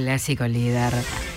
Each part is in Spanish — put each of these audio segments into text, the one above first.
clásico líder.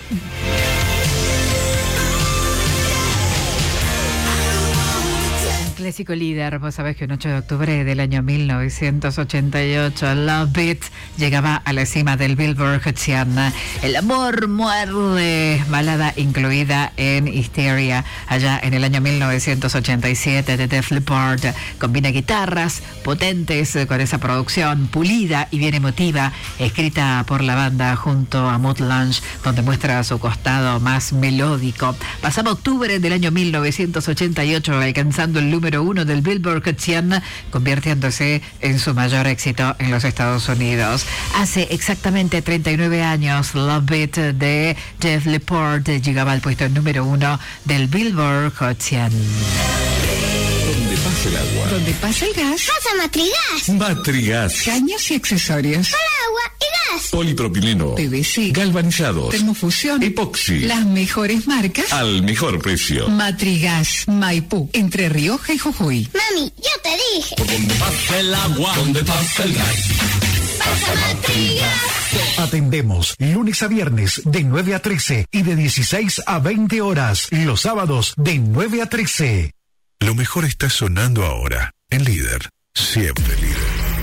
Clásico líder, vos sabés que un 8 de octubre del año 1988, Love It llegaba a la cima del Billboard Hot 100. El amor muerde, balada incluida en Hysteria, allá en el año 1987 de Def Leppard. Combina guitarras potentes con esa producción pulida y bien emotiva, escrita por la banda junto a Mutt Lange, donde muestra su costado más melódico. Pasaba octubre del año 1988, alcanzando el número 1 del Billboard Hot 100, convirtiéndose en su mayor éxito en los Estados Unidos. Hace exactamente 39 años, Love It de Def Leppard llegaba al puesto número 1 del Billboard Hot 100. Donde pasa el agua. Donde pasa el gas. Pasa Matrigas. Matrigas. Caños y accesorios. Para agua y gas. Polipropileno. PVC. Galvanizados. Termofusión. Epoxi. Las mejores marcas. Al mejor precio. Matrigas. Maipú. Entre Rioja y Jujuy. Mami, yo te dije. Por donde pasa el agua. Donde pasa el gas. Pasa Matrigas. Atendemos lunes a viernes de 9 a 13 y de 16 a 20 horas. Los sábados de 9 a 13. Lo mejor está sonando ahora. En Líder. Siempre líder.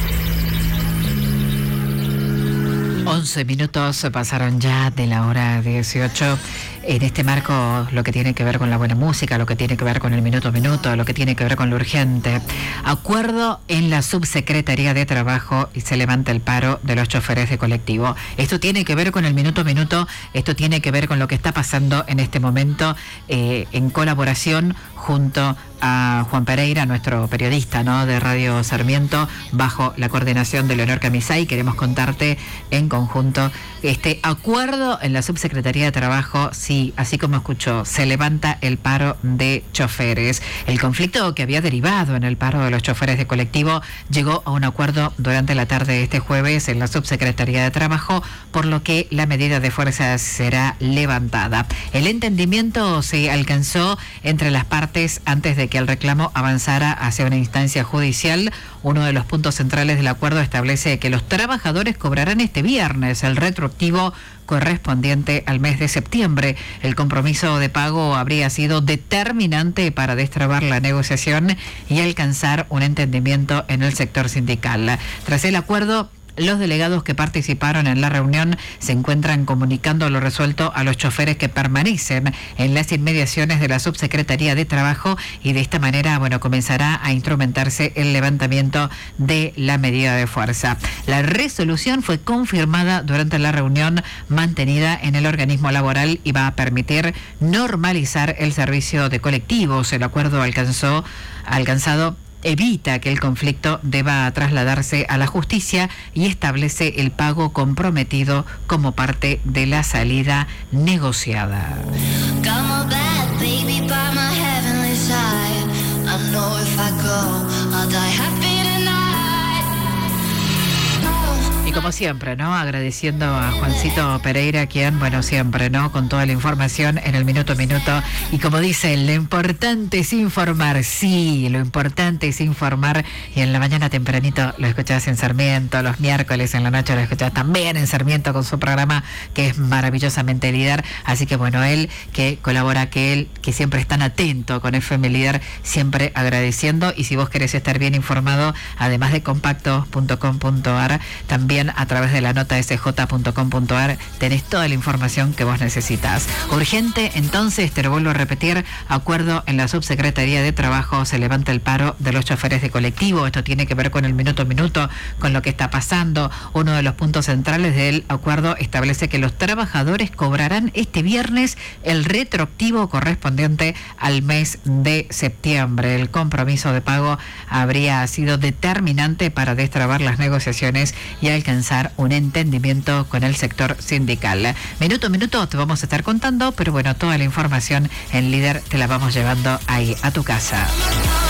11 minutos pasaron ya de la hora 18. En este marco, lo que tiene que ver con la buena música, lo que tiene que ver con el minuto a minuto, lo que tiene que ver con lo urgente. Acuerdo en la Subsecretaría de Trabajo y se levanta el paro de los choferes de colectivo. Esto tiene que ver con el minuto a minuto, esto tiene que ver con lo que está pasando en este momento en colaboración junto a Juan Pereira, nuestro periodista, ¿no?, de Radio Sarmiento, bajo la coordinación de Leonor Camisay. Queremos contarte en conjunto este acuerdo en la Subsecretaría de Trabajo. Sí, así como escuchó, se levanta el paro de choferes. El conflicto que había derivado en el paro de los choferes de colectivo llegó a un acuerdo durante la tarde de este jueves en la Subsecretaría de Trabajo, por lo que la medida de fuerza será levantada. El entendimiento se alcanzó entre las partes antes de que el reclamo avanzara hacia una instancia judicial. Uno de los puntos centrales del acuerdo establece que los trabajadores cobrarán este viernes el retroactivo correspondiente al mes de septiembre. El compromiso de pago habría sido determinante para destrabar la negociación y alcanzar un entendimiento en el sector sindical. Tras el acuerdo, los delegados que participaron en la reunión se encuentran comunicando lo resuelto a los choferes que permanecen en las inmediaciones de la Subsecretaría de Trabajo, y de esta manera, comenzará a instrumentarse el levantamiento de la medida de fuerza. La resolución fue confirmada durante la reunión mantenida en el organismo laboral y va a permitir normalizar el servicio de colectivos. El acuerdo alcanzado evita que el conflicto deba trasladarse a la justicia y establece el pago comprometido como parte de la salida negociada. Y como siempre, ¿no?, agradeciendo a Juancito Pereira, quien, siempre, ¿no?, con toda la información en el minuto a minuto. Y como dicen, lo importante es informar. Sí, lo importante es informar. Y en la mañana tempranito lo escuchás en Sarmiento, los miércoles en la noche lo escuchás también en Sarmiento con su programa, que es maravillosamente líder. Así que él que colabora, que siempre es tan atento con FM Líder, siempre agradeciendo. Y si vos querés estar bien informado, además de compacto.com.ar, también a través de la nota sj.com.ar tenés toda la información que vos necesitas. Urgente, entonces, te lo vuelvo a repetir, acuerdo en la Subsecretaría de Trabajo, se levanta el paro de los choferes de colectivo. Esto tiene que ver con el minuto a minuto, con lo que está pasando. Uno de los puntos centrales del acuerdo establece que los trabajadores cobrarán este viernes el retroactivo correspondiente al mes de septiembre. El compromiso de pago habría sido determinante para destrabar las negociaciones y alcanzar un entendimiento con el sector sindical. Minuto a minuto te vamos a estar contando, pero toda la información en Líder te la vamos llevando ahí a tu casa.